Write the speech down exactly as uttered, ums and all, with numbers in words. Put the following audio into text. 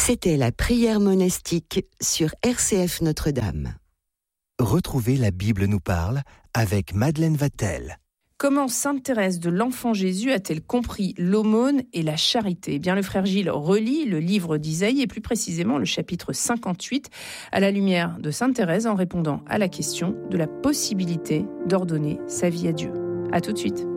C'était la prière monastique sur R C F Notre-Dame. Retrouvez La Bible nous parle avec Madeleine Vatel. Comment Sainte Thérèse de l'Enfant Jésus a-t-elle compris l'aumône et la charité ? Eh bien, le frère Gilles relit le livre d'Isaïe et plus précisément le chapitre cinquante-huit à la lumière de Sainte Thérèse en répondant à la question de la possibilité d'ordonner sa vie à Dieu. À tout de suite.